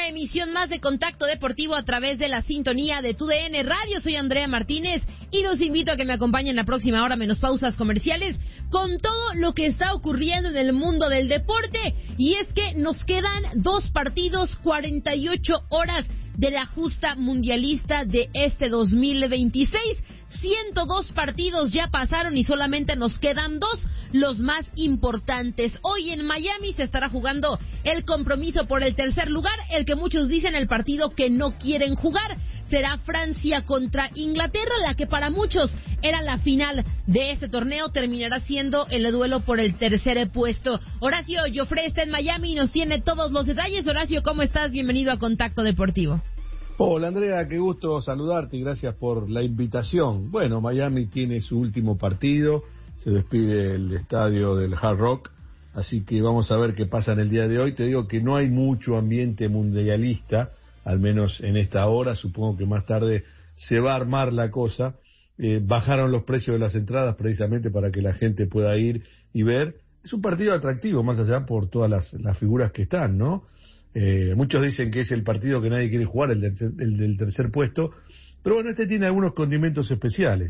una emisión más de Contacto Deportivo a través de la sintonía de TUDN Radio. Soy Andrea Martínez y los invito a que me acompañen la próxima hora menos pausas comerciales con todo lo que está ocurriendo en el mundo del deporte. Y es que nos quedan 2 partidos, 48 horas de la justa mundialista de este 2026. 102 partidos ya pasaron y solamente nos quedan 2, los más importantes. Hoy en Miami se estará jugando el compromiso por el tercer lugar, el que muchos dicen el partido que no quieren jugar. Será Francia contra Inglaterra, la que para muchos era la final de este torneo, terminará siendo el duelo por el tercer puesto. Horacio Joffre está en Miami y nos tiene todos los detalles. Horacio, ¿cómo estás? Bienvenido a Contacto Deportivo. Hola Andrea, qué gusto saludarte y gracias por la invitación. Bueno, Miami tiene su último partido, se despide el estadio del Hard Rock, así que vamos a ver qué pasa en el día de hoy. Te digo que no hay mucho ambiente mundialista, al menos en esta hora, supongo que más tarde se va a armar la cosa. Bajaron los precios de las entradas precisamente para que la gente pueda ir y ver. Es un partido atractivo, más allá por todas las figuras que están, ¿no? Muchos dicen que es el partido que nadie quiere jugar, el del tercer puesto, pero bueno, este tiene algunos condimentos especiales,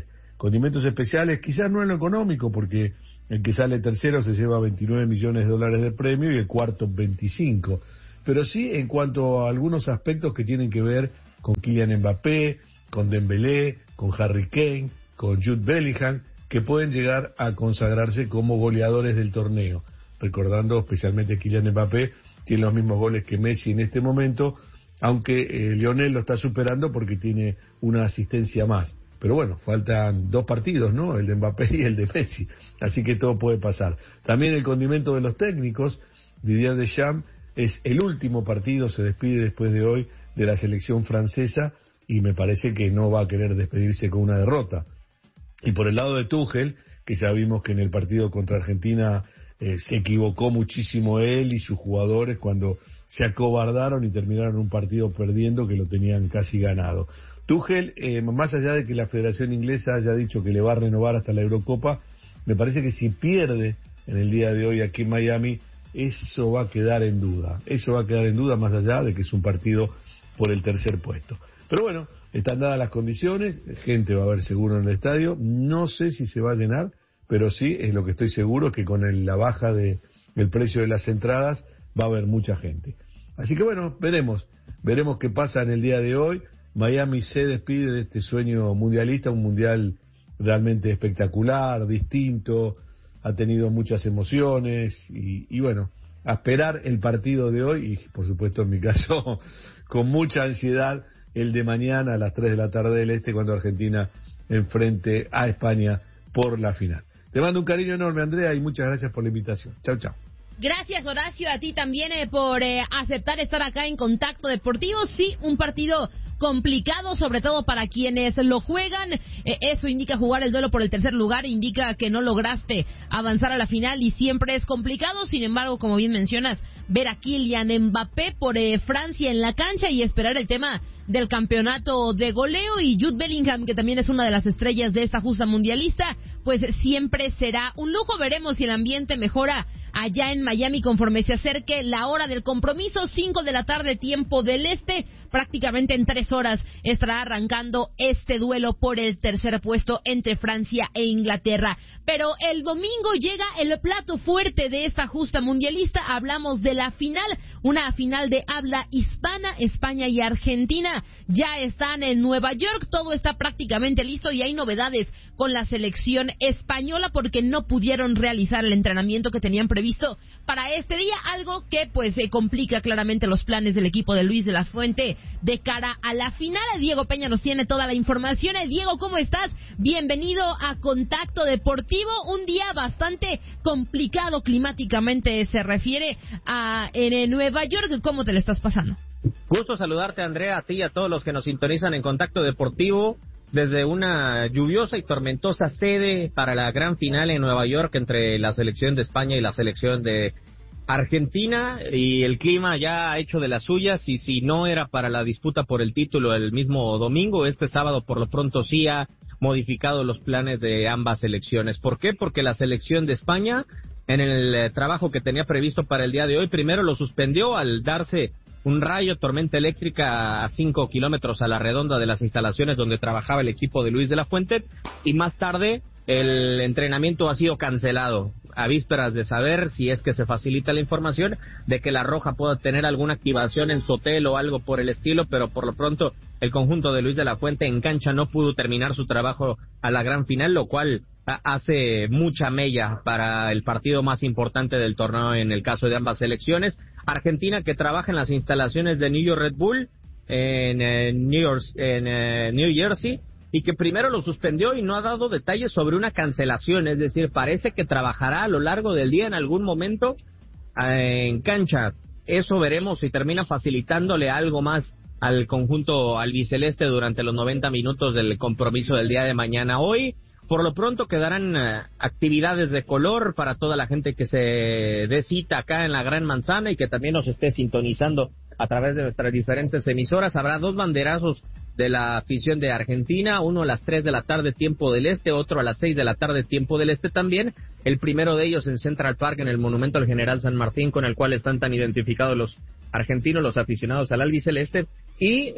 quizás no en lo económico, porque el que sale tercero se lleva $29 millones de premio y el cuarto 25, pero sí en cuanto a algunos aspectos que tienen que ver con Kylian Mbappé, con Dembélé, con Harry Kane, con Jude Bellingham, que pueden llegar a consagrarse como goleadores del torneo, recordando especialmente Kylian Mbappé tiene los mismos goles que Messi en este momento, aunque Lionel lo está superando porque tiene una asistencia más. Pero bueno, faltan 2 partidos, ¿no? El de Mbappé y el de Messi, así que todo puede pasar. También el condimento de los técnicos, Didier Deschamps es el último partido, se despide después de hoy de la selección francesa y me parece que no va a querer despedirse con una derrota. Y por el lado de Tuchel, que ya vimos que en el partido contra Argentina se equivocó muchísimo él y sus jugadores cuando se acobardaron y terminaron un partido perdiendo que lo tenían casi ganado. Tuchel, más allá de que la Federación Inglesa haya dicho que le va a renovar hasta la Eurocopa, me parece que si pierde en el día de hoy aquí en Miami, eso va a quedar en duda. Más allá de que es un partido por el tercer puesto. Pero bueno, están dadas las condiciones, gente va a haber seguro en el estadio, no sé si se va a llenar, pero sí, es lo que estoy seguro, que con la baja del precio de las entradas va a haber mucha gente. Así que bueno, veremos qué pasa en el día de hoy. Miami se despide de este sueño mundialista, un mundial realmente espectacular, distinto, ha tenido muchas emociones y bueno, a esperar el partido de hoy y por supuesto en mi caso con mucha ansiedad el de mañana a las 3 de la tarde del este cuando Argentina enfrente a España por la final. Te mando un cariño enorme, Andrea, y muchas gracias por la invitación. Chao, chao. Gracias, Horacio, a ti también por aceptar estar acá en Contacto Deportivo. Sí, un partido complicado, sobre todo para quienes lo juegan. Eso indica jugar el duelo por el tercer lugar, indica que no lograste avanzar a la final y siempre es complicado. Sin embargo, como bien mencionas, ver a Kylian Mbappé por Francia en la cancha y esperar el tema del campeonato de goleo y Jude Bellingham, que también es una de las estrellas de esta justa mundialista, pues siempre será un lujo. Veremos si el ambiente mejora allá en Miami conforme se acerque la hora del compromiso, 5 de la tarde, tiempo del este. Prácticamente en 3 horas estará arrancando este duelo por el tercer puesto entre Francia e Inglaterra. Pero el domingo llega el plato fuerte de esta justa mundialista. Hablamos de la final, una final de habla hispana. España y Argentina ya están en Nueva York, todo está prácticamente listo y hay novedades con la selección española porque no pudieron realizar el entrenamiento que tenían previsto para este día, algo que pues complica claramente los planes del equipo de Luis de la Fuente de cara a la final. Diego Peña nos tiene toda la información. Diego, ¿cómo estás? Bienvenido a Contacto Deportivo, un día bastante complicado climáticamente se refiere en Nueva York. ¿Cómo te le estás pasando? Gusto saludarte, Andrea, a ti y a todos los que nos sintonizan en Contacto Deportivo desde una lluviosa y tormentosa sede para la gran final en Nueva York entre la selección de España y la selección de Argentina, y el clima ya ha hecho de las suyas, y si no era para la disputa por el título el mismo domingo, este sábado por lo pronto sí ha modificado los planes de ambas selecciones. ¿Por qué? Porque la selección de España, en el trabajo que tenía previsto para el día de hoy, primero lo suspendió al darse un rayo, tormenta eléctrica a 5 kilómetros a la redonda de las instalaciones donde trabajaba el equipo de Luis de la Fuente, y más tarde el entrenamiento ha sido cancelado a vísperas de saber, si es que se facilita la información, de que la Roja pueda tener alguna activación en su hotel o algo por el estilo, pero por lo pronto el conjunto de Luis de la Fuente en cancha no pudo terminar su trabajo a la gran final, lo cual hace mucha mella para el partido más importante del torneo en el caso de ambas selecciones. Argentina, que trabaja en las instalaciones de New York Red Bull en New Jersey, y que primero lo suspendió y no ha dado detalles sobre una cancelación, es decir, parece que trabajará a lo largo del día en algún momento en cancha. Eso veremos si termina facilitándole algo más al conjunto albiceleste durante los 90 minutos del compromiso del día de mañana. Hoy, por lo pronto, quedarán actividades de color para toda la gente que se dé cita acá en la Gran Manzana y que también nos esté sintonizando a través de nuestras diferentes emisoras. Habrá 2 banderazos de la afición de Argentina, uno a las 3 de la tarde tiempo del este, otro a las 6 de la tarde tiempo del este también. El primero de ellos en Central Park, en el Monumento al General San Martín, con el cual están tan identificados los argentinos, los aficionados al albiceleste, y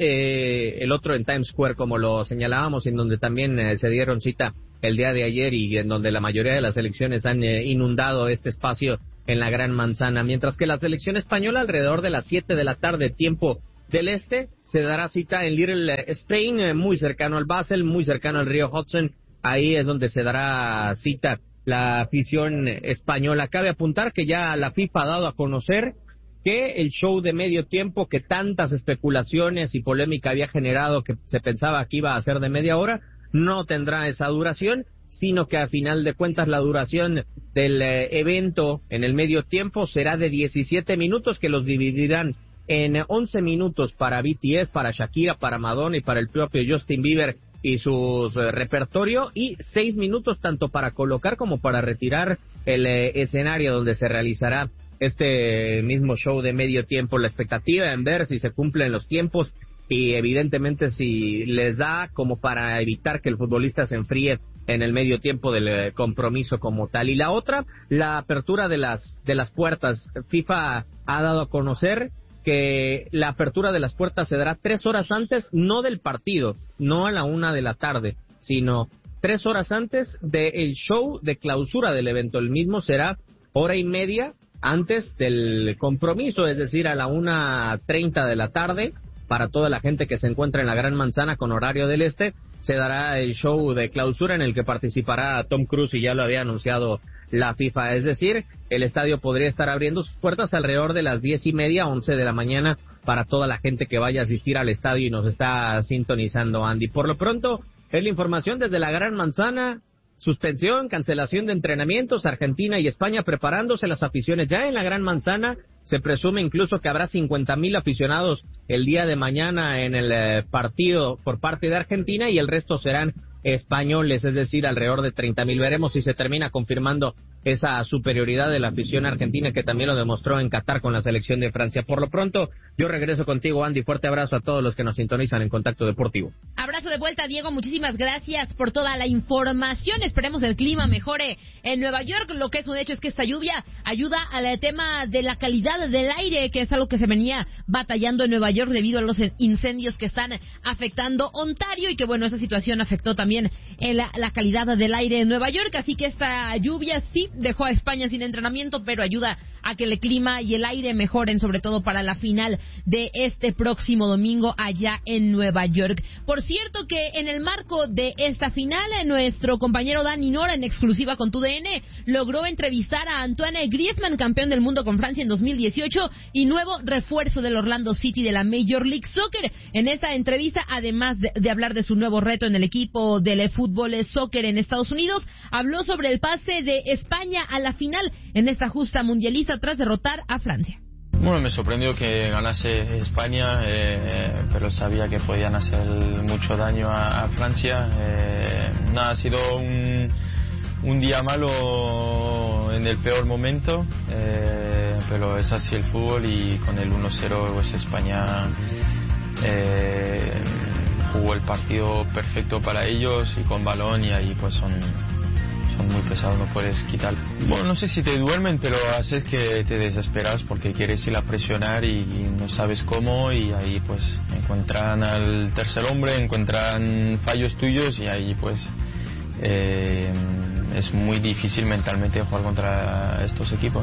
el otro en Times Square, como lo señalábamos, en donde también se dieron cita el día de ayer y en donde la mayoría de las selecciones han inundado este espacio en la Gran Manzana, mientras que la selección española alrededor de las 7 de la tarde tiempo del este se dará cita en Little Spain, muy cercano al Basel, muy cercano al río Hudson. Ahí es donde se dará cita la afición española. Cabe apuntar que ya la FIFA ha dado a conocer que el show de medio tiempo, que tantas especulaciones y polémica había generado, que se pensaba que iba a ser de media hora, no tendrá esa duración, sino que a final de cuentas la duración del evento en el medio tiempo será de 17 minutos, que los dividirán en 11 minutos para BTS, para Shakira, para Madonna y para el propio Justin Bieber y su repertorio, y 6 minutos tanto para colocar como para retirar el escenario donde se realizará este mismo show de medio tiempo. La expectativa en ver si se cumplen los tiempos y evidentemente si les da como para evitar que el futbolista se enfríe en el medio tiempo del compromiso como tal. Y la otra, la apertura de las puertas. FIFA ha dado a conocer que la apertura de las puertas se dará 3 horas antes, no del partido, no a la 1 de la tarde, sino 3 horas antes del show de clausura del evento. El mismo será 1:30 antes del compromiso, es decir, a la 1:30 de la tarde. Para toda la gente que se encuentra en la Gran Manzana con horario del este, se dará el show de clausura en el que participará Tom Cruise, y ya lo había anunciado la FIFA. Es decir, el estadio podría estar abriendo sus puertas alrededor de las 10:30, 11 de la mañana, para toda la gente que vaya a asistir al estadio y nos está sintonizando, Andy. Por lo pronto, es la información desde la Gran Manzana. Suspensión, cancelación de entrenamientos, Argentina y España preparándose, las aficiones ya en la Gran Manzana. Se presume incluso que habrá 50,000 aficionados el día de mañana en el partido por parte de Argentina, y el resto serán españoles, es decir, alrededor de 30,000. Veremos si se termina confirmando esa superioridad de la afición argentina, que también lo demostró en Qatar con la selección de Francia. Por lo pronto, yo regreso contigo, Andy. Fuerte abrazo a todos los que nos sintonizan en Contacto Deportivo. Abrazo de vuelta, Diego. Muchísimas gracias por toda la información. Esperemos el clima mejore en Nueva York. Lo que es un hecho es que esta lluvia ayuda al tema de la calidad del aire, que es algo que se venía batallando en Nueva York debido a los incendios que están afectando Ontario, y que bueno, esa situación afectó también la calidad del aire en Nueva York. Así que esta lluvia sí dejó a España sin entrenamiento, pero ayuda a que el clima y el aire mejoren, sobre todo para la final de este próximo domingo allá en Nueva York. Por cierto que en el marco de esta final, nuestro compañero Dani Nora, en exclusiva con TUDN, logró entrevistar a Antoine Griezmann, campeón del mundo con Francia en 2018 y nuevo refuerzo del Orlando City de la Major League Soccer. En esta entrevista, además de hablar de su nuevo reto en el equipo del fútbol soccer en Estados Unidos, habló sobre el pase de España a la final en esta justa mundialista tras derrotar a Francia. Bueno, me sorprendió que ganase España, pero sabía que podían hacer mucho daño a Francia. Ha sido un día malo en el peor momento, pero es así el fútbol, y con el 1-0 pues España jugó el partido perfecto para ellos y con balón, y ahí pues son muy pesados, no puedes quitar. Bueno, no sé si te duermen, pero haces que te desesperas porque quieres ir a presionar y no sabes cómo, y ahí pues encuentran al tercer hombre, encuentran fallos tuyos, y ahí pues es muy difícil mentalmente jugar contra estos equipos.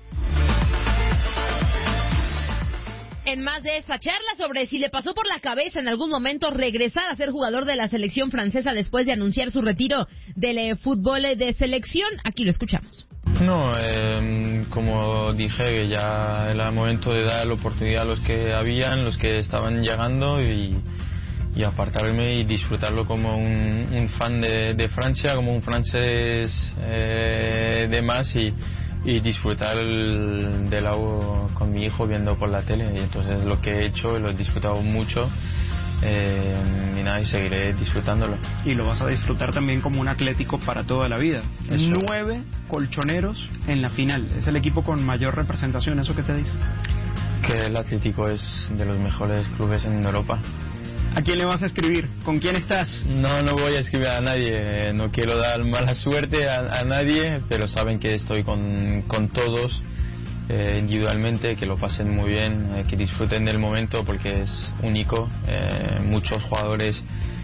En más de esta charla sobre si le pasó por la cabeza en algún momento regresar a ser jugador de la selección francesa después de anunciar su retiro del fútbol de selección, aquí lo escuchamos. No, como dije, ya era el momento de dar la oportunidad a los que habían, los que estaban llegando, y apartarme y disfrutarlo como un fan de Francia, como un francés de más, y disfrutar del agua con mi hijo viendo por la tele. Y entonces lo que he hecho, lo he disfrutado mucho, y nada, y seguiré disfrutándolo. Y lo vas a disfrutar también como un Atlético para toda la vida. Eso. 9 colchoneros en la final. Es el equipo con mayor representación, ¿eso qué te dice? Que el Atlético es de los mejores clubes en Europa. ¿A quién le vas a escribir? ¿Con quién estás? No voy a escribir a nadie, no quiero dar mala suerte a nadie, pero saben que estoy con todos individualmente, que lo pasen muy bien, que disfruten del momento porque es único. Muchos jugadores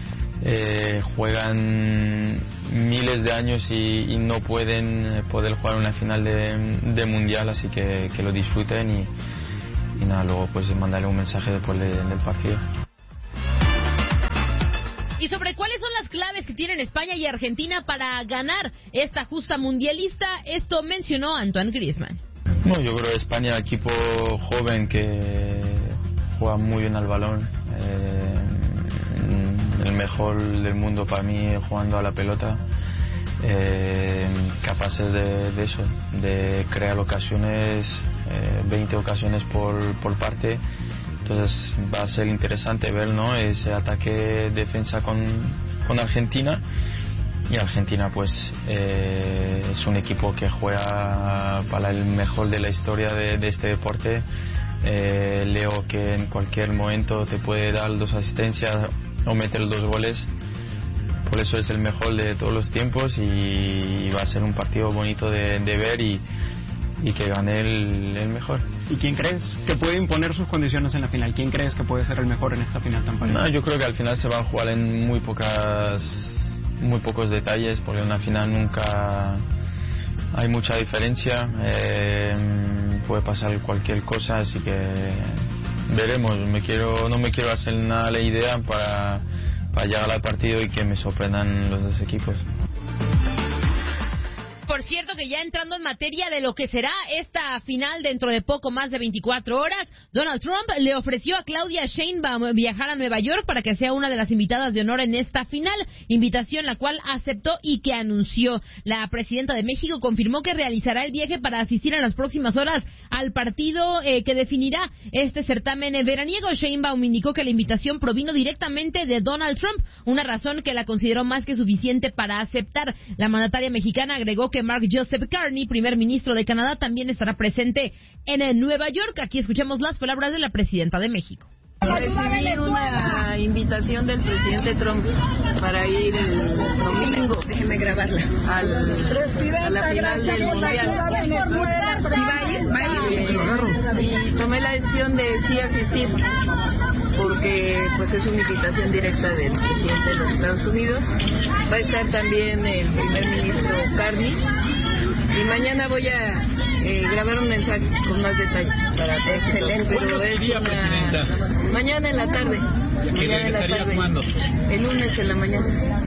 juegan miles de años y no pueden poder jugar una final de mundial, así que lo disfruten, y nada, luego pues mandarle un mensaje después del partido. Y sobre cuáles son las claves que tienen España y Argentina para ganar esta justa mundialista, esto mencionó Antoine Griezmann. No, yo creo que España, equipo joven que juega muy bien al balón, el mejor del mundo para mí jugando a la pelota, capaces de eso, de crear ocasiones, 20 ocasiones por parte. Entonces va a ser interesante ver, ¿no?, ese ataque defensa con Argentina. Y Argentina pues es un equipo que juega para el mejor de la historia de este deporte. Leo que en cualquier momento te puede dar 2 asistencias o meter 2 goles. Por eso es el mejor de todos los tiempos, y va a ser un partido bonito de ver, y que gane el mejor. ¿Y quién crees que puede imponer sus condiciones en la final? ¿Quién crees que puede ser el mejor en esta final tan pareja? No, yo creo que al final se van a jugar en muy pocos detalles, porque en una final nunca hay mucha diferencia, puede pasar cualquier cosa, así que veremos. No me quiero hacer nada la idea para llegar al partido y que me sorprendan los 2 equipos. Por cierto, que ya entrando en materia de lo que será esta final dentro de poco más de 24 horas, Donald Trump le ofreció a Claudia Sheinbaum viajar a Nueva York para que sea una de las invitadas de honor en esta final, invitación la cual aceptó y que anunció. La presidenta de México confirmó que realizará el viaje para asistir en las próximas horas al partido que definirá este certamen veraniego. Sheinbaum indicó que la invitación provino directamente de Donald Trump, una razón que la consideró más que suficiente para aceptar. La mandataria mexicana agregó que Mark Joseph Carney, primer ministro de Canadá, también estará presente en Nueva York. Aquí escuchamos las palabras de la presidenta de México. Recibí una invitación del presidente Trump para ir el domingo, déjeme grabarla, a la final del mundial. Y tomé la decisión de sí asistir, porque pues es una invitación directa del presidente de los Estados Unidos. Va a estar también el primer ministro Carney, y mañana voy a grabar un mensaje con más detalle para excelente. Pero es mañana en la tarde. ¿Cuándo? El lunes en la mañana.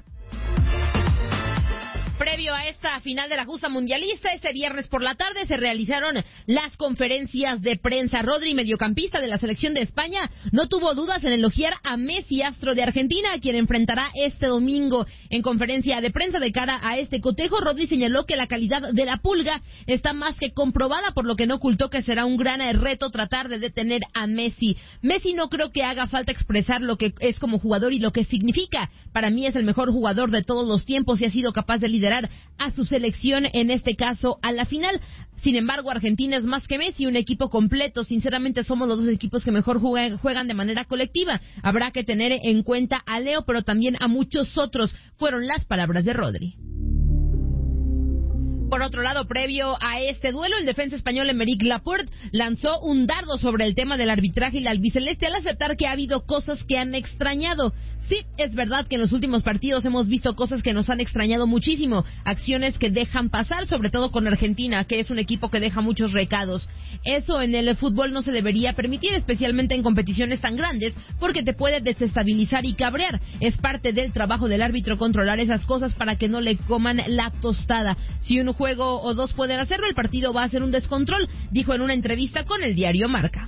Previo a esta final de la justa mundialista, este viernes por la tarde se realizaron las conferencias de prensa. Rodri, mediocampista de la selección de España, no tuvo dudas en elogiar a Messi, astro de Argentina, a quien enfrentará este domingo. En conferencia de prensa de cara a este cotejo, Rodri señaló que la calidad de la Pulga está más que comprobada, por lo que no ocultó que será un gran reto tratar de detener a Messi. Messi no creo que haga falta expresar lo que es como jugador y lo que significa. Para mí es el mejor jugador de todos los tiempos y ha sido capaz de liderar a su selección, en este caso a la final. Sin embargo, Argentina es más que Messi, un equipo completo. Sinceramente somos los 2 equipos que mejor juegan de manera colectiva. Habrá que tener en cuenta a Leo, pero también a muchos otros, fueron las palabras de Rodri. Por otro lado, previo a este duelo, el defensa español Aymeric Laporte lanzó un dardo sobre el tema del arbitraje y la albiceleste al aceptar que ha habido cosas que han extrañado. Sí, es verdad que en los últimos partidos hemos visto cosas que nos han extrañado muchísimo, acciones que dejan pasar, sobre todo con Argentina, que es un equipo que deja muchos recados. Eso en el fútbol no se debería permitir, especialmente en competiciones tan grandes, porque te puede desestabilizar y cabrear. Es parte del trabajo del árbitro controlar esas cosas para que no le coman la tostada. Si un juego o dos pueden hacerlo, el partido va a ser un descontrol, dijo en una entrevista con el diario Marca.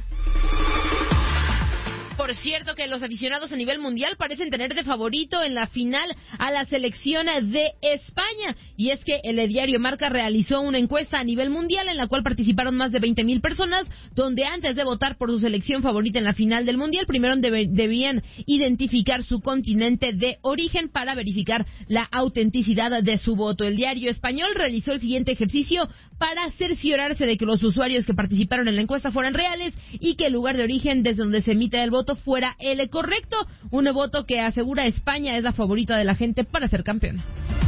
Por cierto, que los aficionados a nivel mundial parecen tener de favorito en la final a la selección de España. Y es que el diario Marca realizó una encuesta a nivel mundial en la cual participaron más de 20,000 personas, donde antes de votar por su selección favorita en la final del mundial, primero debían identificar su continente de origen para verificar la autenticidad de su voto. El diario español realizó el siguiente ejercicio para cerciorarse de que los usuarios que participaron en la encuesta fueran reales y que el lugar de origen desde donde se emite el voto fuera el correcto. Un voto que asegura España es la favorita de la gente para ser campeona.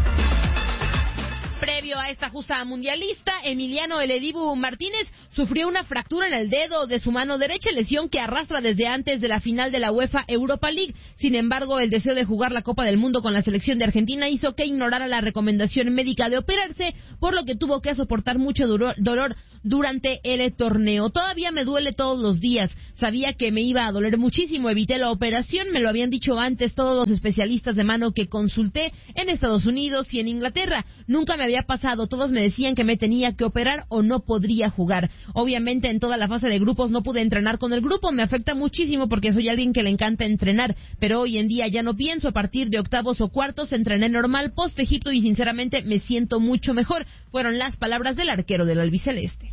Previo a esta justa mundialista, Emiliano El Dibu Martínez sufrió una fractura en el dedo de su mano derecha, lesión que arrastra desde antes de la final de la UEFA Europa League. Sin embargo, el deseo de jugar la Copa del Mundo con la selección de Argentina hizo que ignorara la recomendación médica de operarse, por lo que tuvo que soportar mucho dolor durante el torneo. Todavía me duele todos los días. Sabía que me iba a doler muchísimo. Evité la operación. Me lo habían dicho antes todos los especialistas de mano que consulté en Estados Unidos y en Inglaterra. Nunca me había pasado. Todos me decían que me tenía que operar o no podría jugar. Obviamente en toda la fase de grupos no pude entrenar con el grupo. Me afecta muchísimo porque soy alguien que le encanta entrenar. Pero hoy en día ya no pienso. A partir de octavos o cuartos entrené normal post Egipto y sinceramente me siento mucho mejor. Fueron las palabras del arquero del albiceleste.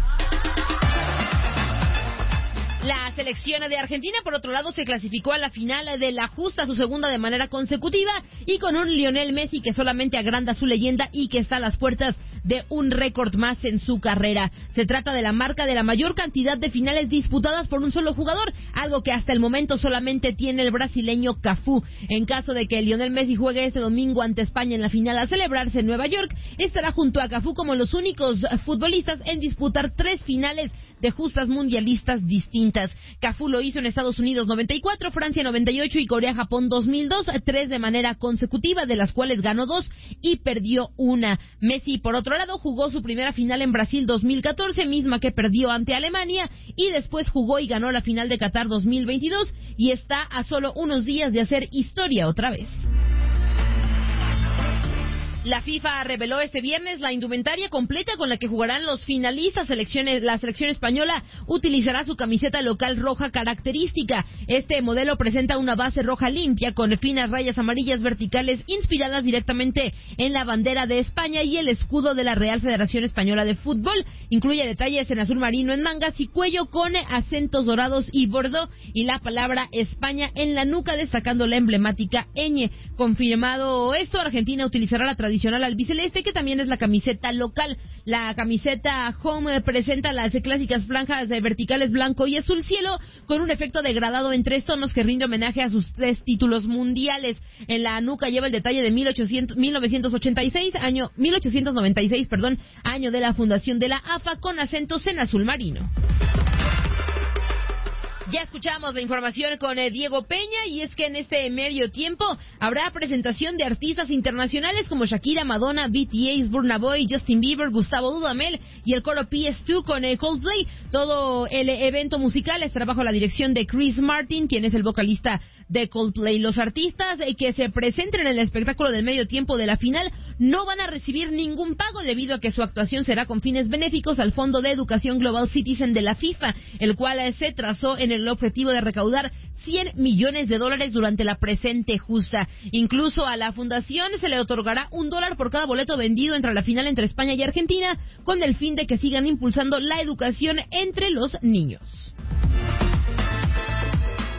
La selección de Argentina, por otro lado, se clasificó a la final de la justa, su segunda de manera consecutiva, y con un Lionel Messi que solamente agranda su leyenda y que está a las puertas de un récord más en su carrera. Se trata de la marca de la mayor cantidad de finales disputadas por un solo jugador, algo que hasta el momento solamente tiene el brasileño Cafú. En caso de que Lionel Messi juegue este domingo ante España en la final a celebrarse en Nueva York, estará junto a Cafú como los únicos futbolistas en disputar 3 finales de justas mundialistas distintas. Cafú lo hizo en Estados Unidos 94, Francia 98 y Corea-Japón 2002, 3 de manera consecutiva, de las cuales ganó 2 y perdió 1. Messi, por otro lado, jugó su primera final en Brasil 2014, misma que perdió ante Alemania, y después jugó y ganó la final de Qatar 2022 y está a solo unos días de hacer historia otra vez. La FIFA reveló este viernes la indumentaria completa con la que jugarán los finalistas. La selección española utilizará su camiseta local roja característica. Este modelo presenta una base roja limpia con finas rayas amarillas verticales inspiradas directamente en la bandera de España y el escudo de la Real Federación Española de Fútbol. Incluye detalles en azul marino en mangas y cuello con acentos dorados y bordó y la palabra España en la nuca, destacando la emblemática ñ. Confirmado esto, Argentina utilizará la tradicional albiceleste, que también es la camiseta local. La camiseta home presenta las clásicas franjas verticales blanco y azul cielo con un efecto degradado en 3 tonos que rinde homenaje a sus 3 títulos mundiales. En la nuca lleva el detalle de 1896, año de la fundación de la AFA, con acentos en azul marino. Ya escuchamos la información con Diego Peña, y es que en este medio tiempo habrá presentación de artistas internacionales como Shakira, Madonna, BTS, Burna Boy, Justin Bieber, Gustavo Dudamel y el coro PS2 con Coldplay. Todo el evento musical estará bajo la dirección de Chris Martin, quien es el vocalista de Coldplay. Los artistas que se presenten en el espectáculo del medio tiempo de la final no van a recibir ningún pago, debido a que su actuación será con fines benéficos al Fondo de Educación Global Citizen de la FIFA, el cual se trazó en el objetivo de recaudar $100 millones durante la presente justa. Incluso a la fundación se le otorgará $1 por cada boleto vendido entre la final entre España y Argentina, con el fin de que sigan impulsando la educación entre los niños.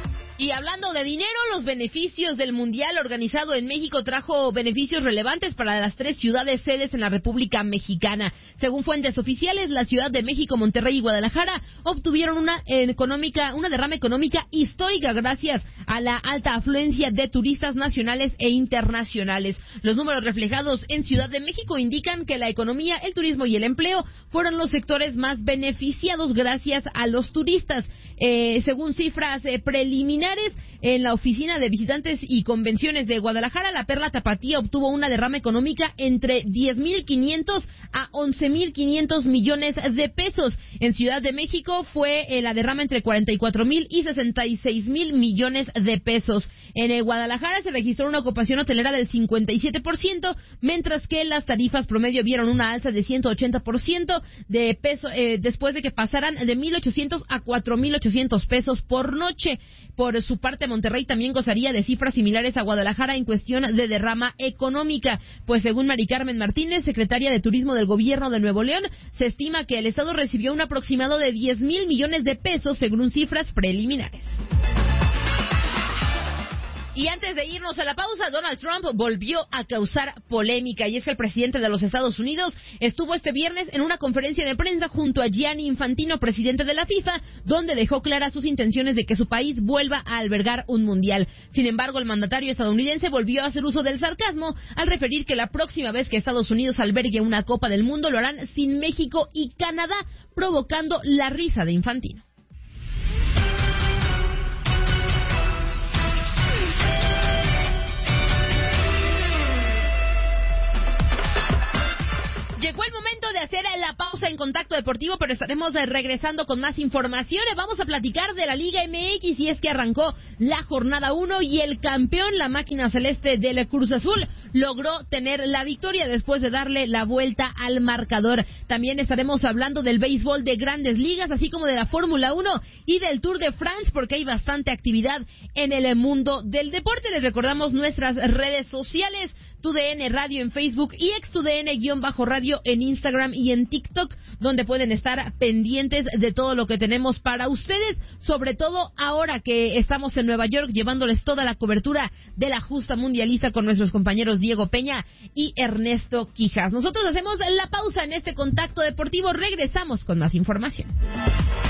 Y hablando de dinero, los beneficios del Mundial organizado en México trajo beneficios relevantes para las 3 ciudades sedes en la República Mexicana. Según fuentes oficiales, la Ciudad de México, Monterrey y Guadalajara obtuvieron una derrama económica histórica gracias a la alta afluencia de turistas nacionales e internacionales. Los números reflejados en Ciudad de México indican que la economía, el turismo y el empleo fueron los sectores más beneficiados gracias a los turistas. Según cifras preliminares, en la Oficina de Visitantes y Convenciones de Guadalajara, la Perla Tapatía obtuvo una derrama económica entre 10.500 a 11.500 millones de pesos. En Ciudad de México fue la derrama entre 44.000 y 66.000 millones de pesos. En Guadalajara se registró una ocupación hotelera del 57%, mientras que las tarifas promedio vieron una alza de 180% de peso, después de que pasaran de 1.800 a 4.800 pesos por noche. Por su parte, Monterrey también gozaría de cifras similares a Guadalajara en cuestión de derrama económica, pues según Mari Carmen Martínez, secretaria de Turismo del Gobierno de Nuevo León, se estima que el Estado recibió un aproximado de 10.000 millones de pesos según cifras preliminares. Y antes de irnos a la pausa, Donald Trump volvió a causar polémica, y es que el presidente de los Estados Unidos estuvo este viernes en una conferencia de prensa junto a Gianni Infantino, presidente de la FIFA, donde dejó claras sus intenciones de que su país vuelva a albergar un mundial. Sin embargo, el mandatario estadounidense volvió a hacer uso del sarcasmo al referir que la próxima vez que Estados Unidos albergue una Copa del Mundo lo harán sin México y Canadá, provocando la risa de Infantino. Llegó el momento de hacer la pausa en Contacto Deportivo, pero estaremos regresando con más información. Vamos a platicar de la Liga MX, y es que arrancó la jornada 1 y el campeón, la máquina celeste del Cruz Azul, logró tener la victoria después de darle la vuelta al marcador. También estaremos hablando del béisbol de Grandes Ligas, así como de la Fórmula 1 y del Tour de France, porque hay bastante actividad en el mundo del deporte. Les recordamos nuestras redes sociales: TUDN Radio en Facebook y XTUDN-radio en Instagram y en TikTok, donde pueden estar pendientes de todo lo que tenemos para ustedes, sobre todo ahora que estamos en Nueva York llevándoles toda la cobertura de la justa mundialista con nuestros compañeros Diego Peña y Ernesto Quijas. Nosotros hacemos la pausa en este Contacto Deportivo, regresamos con más información.